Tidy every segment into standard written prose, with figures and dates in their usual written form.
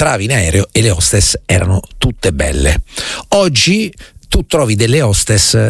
entravi in aereo e le hostess erano tutte belle. Oggi tu trovi delle hostess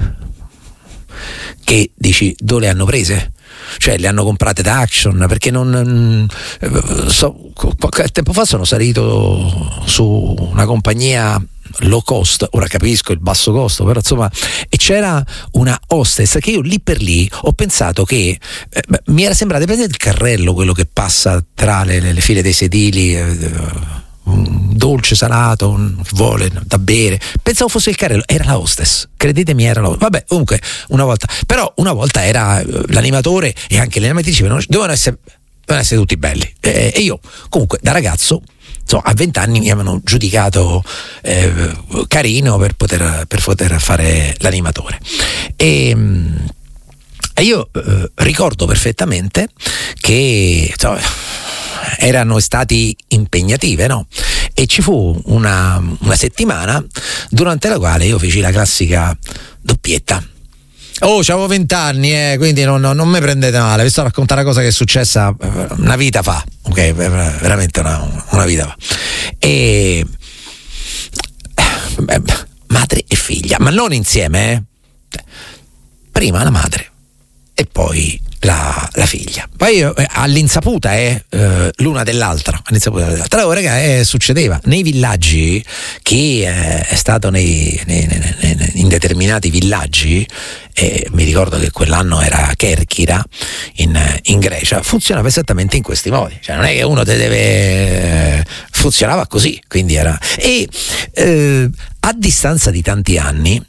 che dici dove le hanno prese? Cioè le hanno comprate da Action, perché non so, qualche tempo fa sono salito su una compagnia low cost, ora capisco il basso costo, però insomma, e c'era una hostess che io lì per lì ho pensato che mi era sembrato, prendete il carrello, quello che passa tra le file dei sedili, un dolce salato, che vuole da bere, pensavo fosse il carrello, era la hostess, credetemi, era la hostess. Vabbè, comunque una volta era l'animatore e anche le animatrici dovevano essere tutti belli, e io comunque da ragazzo, insomma, a 20 anni mi avevano giudicato carino per poter fare l'animatore, e io ricordo perfettamente che insomma, erano estati impegnative, no? E ci fu una settimana durante la quale io feci la classica doppietta. C'avevo 20 anni, quindi non mi prendete male, vi sto a raccontare una cosa che è successa una vita fa, ok? Veramente una vita fa. E madre e figlia, ma non insieme, prima la madre e poi la figlia, poi all'insaputa l'una dell'altra, allora raga, succedeva nei villaggi. Chi è stato in determinati villaggi, mi ricordo che quell'anno era Kerkyra in Grecia, funzionava esattamente in questi modi, cioè non è che uno te deve, funzionava così, quindi era, e a distanza di tanti anni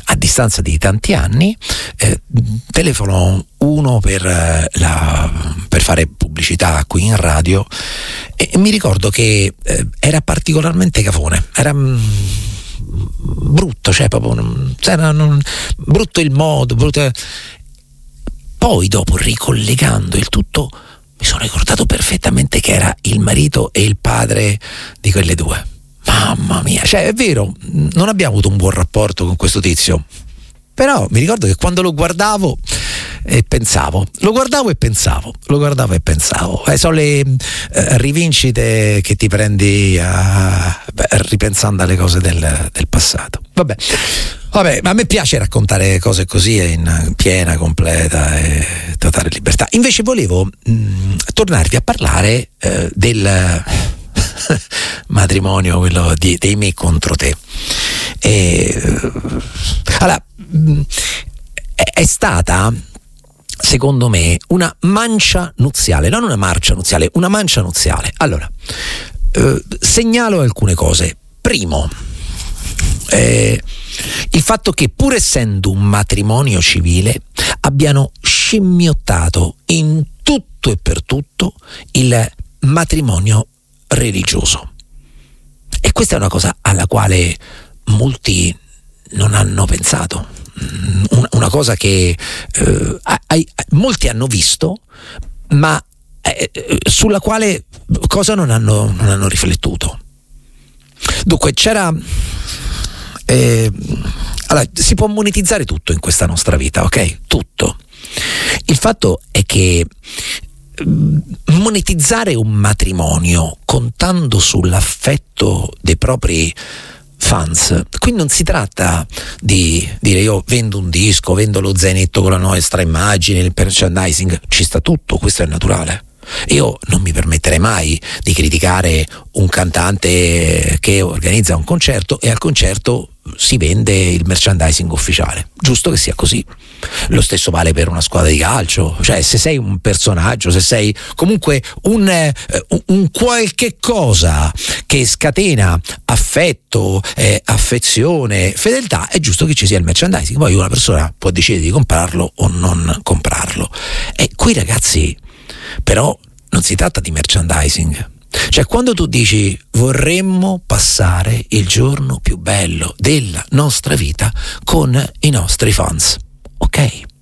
telefonò uno per fare pubblicità qui in radio, e mi ricordo che era particolarmente cafone, era brutto, cioè proprio brutto il modo, brutto. Poi dopo, ricollegando il tutto, mi sono ricordato perfettamente che era il marito e il padre di quelle due. Mamma mia, cioè è vero, non abbiamo avuto un buon rapporto con questo tizio, però mi ricordo che quando lo guardavo e pensavo, sono le rivincite che ti prendi ripensando alle cose del passato. Vabbè, ma a me piace raccontare cose così in piena, completa e totale libertà. Invece volevo tornarvi a parlare del matrimonio, quello dei me contro te. Allora, è stata, secondo me, una mancia nuziale, non una marcia nuziale, una mancia nuziale. Allora, segnalo alcune cose. Primo, il fatto che, pur essendo un matrimonio civile, abbiano scimmiottato in tutto e per tutto il matrimonio religioso. E questa è una cosa alla quale molti non hanno pensato, una cosa che molti hanno visto, ma sulla quale cosa non hanno riflettuto. Dunque c'era allora, si può monetizzare tutto in questa nostra vita, ok? Tutto. Il fatto è che monetizzare un matrimonio contando sull'affetto dei propri fans, qui non si tratta di dire io vendo un disco, vendo lo zainetto con la nostra immagine, il merchandising, ci sta tutto, questo è naturale. Io non mi permetterei mai di criticare un cantante che organizza un concerto e al concerto si vende il merchandising ufficiale, giusto che sia così. Lo stesso vale per una squadra di calcio, cioè se sei un personaggio, se sei comunque un qualche cosa che scatena affetto, affezione, fedeltà, è giusto che ci sia il merchandising. Poi una persona può decidere di comprarlo o non comprarlo. E qui, ragazzi, però non si tratta di merchandising. Cioè, quando tu dici vorremmo passare il giorno più bello della nostra vita con i nostri fans, ok?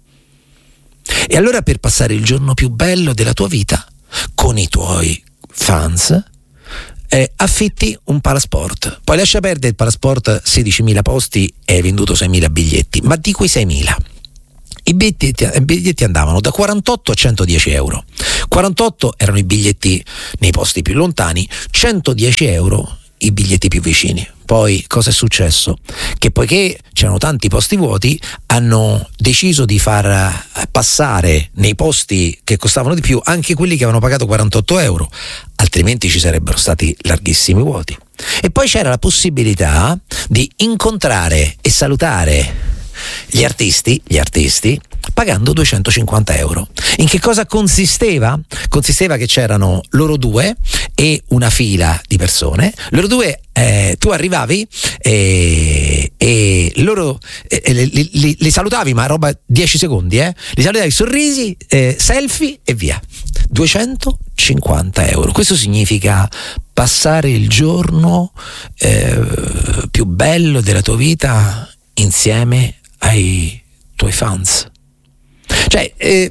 E allora, per passare il giorno più bello della tua vita con i tuoi fans, affitti un Palasport. Poi lascia perdere il Palasport, 16.000 posti e hai venduto 6.000 biglietti, ma di quei 6.000 I biglietti andavano da 48 a 110 euro. 48 erano i biglietti nei posti più lontani, 110 euro i biglietti più vicini. Poi cosa è successo? Che poiché c'erano tanti posti vuoti, hanno deciso di far passare nei posti che costavano di più anche quelli che avevano pagato 48 euro, altrimenti ci sarebbero stati larghissimi vuoti. E poi c'era la possibilità di incontrare e salutare gli artisti pagando 250 euro. In che cosa consisteva? Consisteva che c'erano loro due e una fila di persone. Loro due, tu arrivavi e loro li salutavi, ma roba 10 secondi, li salutavi, sorrisi, selfie e via. 250 euro. Questo significa passare il giorno più bello della tua vita insieme ai tuoi fans. Cioè,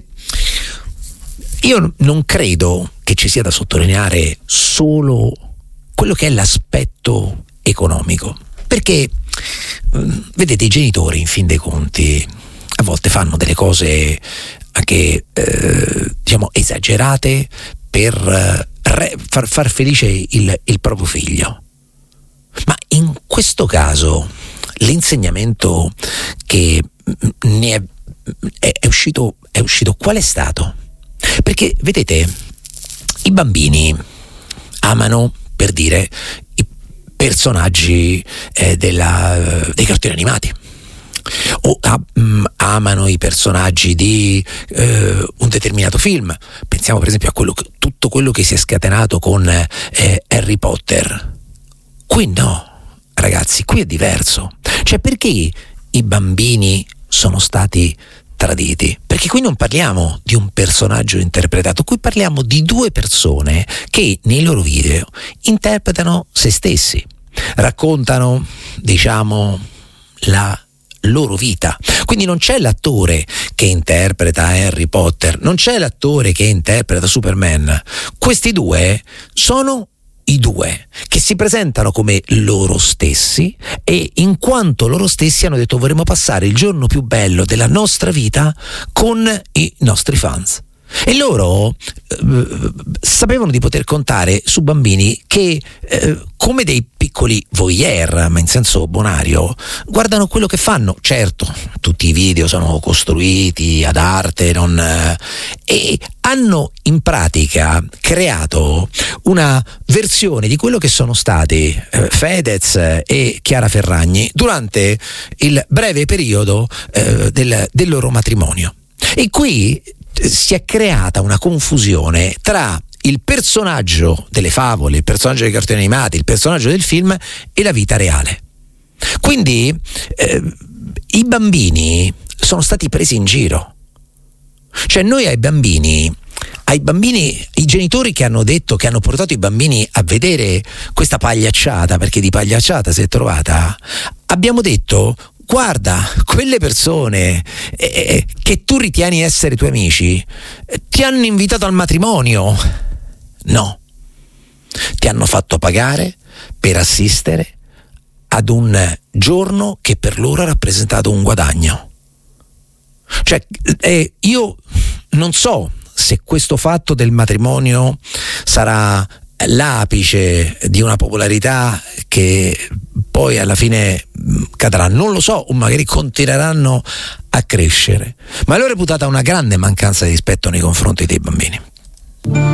io non credo che ci sia da sottolineare solo quello che è l'aspetto economico, perché vedete, i genitori in fin dei conti a volte fanno delle cose anche diciamo esagerate per far felice il proprio figlio, ma in questo caso l'insegnamento che ne è uscito qual è stato? Perché vedete, i bambini amano, per dire, i personaggi dei cartoni animati, o amano i personaggi di un determinato film. Pensiamo per esempio a tutto quello che si è scatenato con Harry Potter. Qui no, ragazzi, qui è diverso. Cioè, perché i bambini sono stati traditi? Perché qui non parliamo di un personaggio interpretato, qui parliamo di due persone che nei loro video interpretano se stessi, raccontano, diciamo, la loro vita. Quindi non c'è l'attore che interpreta Harry Potter, non c'è l'attore che interpreta Superman. Questi due sono i due che si presentano come loro stessi, e in quanto loro stessi hanno detto: vorremmo passare il giorno più bello della nostra vita con i nostri fans. E loro sapevano di poter contare su bambini che come dei piccoli voyeur, ma in senso bonario, guardano quello che fanno. Certo, tutti i video sono costruiti ad arte, e hanno in pratica creato una versione di quello che sono stati Fedez e Chiara Ferragni durante il breve periodo del loro matrimonio. E qui si è creata una confusione tra il personaggio delle favole, il personaggio dei cartoni animati, il personaggio del film e la vita reale. Quindi i bambini sono stati presi in giro. Cioè, noi ai bambini, i genitori che hanno detto, che hanno portato i bambini a vedere questa pagliacciata, perché di pagliacciata si è trovata, abbiamo detto: guarda, quelle persone che tu ritieni essere tuoi amici ti hanno invitato al matrimonio. No, ti hanno fatto pagare per assistere ad un giorno che per loro ha rappresentato un guadagno. Cioè, io non so se questo fatto del matrimonio sarà l'apice di una popolarità che poi alla fine cadrà, non lo so, o magari continueranno a crescere, ma l'ho reputata una grande mancanza di rispetto nei confronti dei bambini.